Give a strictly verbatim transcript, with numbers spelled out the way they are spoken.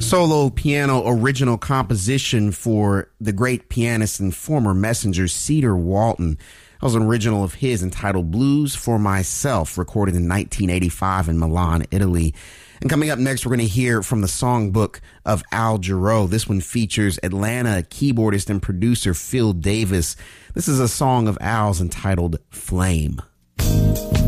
solo piano original composition for the great pianist and former Messenger Cedar Walton. That was an original of his entitled Blues for Myself, recorded in nineteen eighty-five in Milan, Italy. And coming up next, we're going to hear from the songbook of Al Jarreau. This one features Atlanta keyboardist and producer Phil Davis. This is a song of Al's entitled Flame.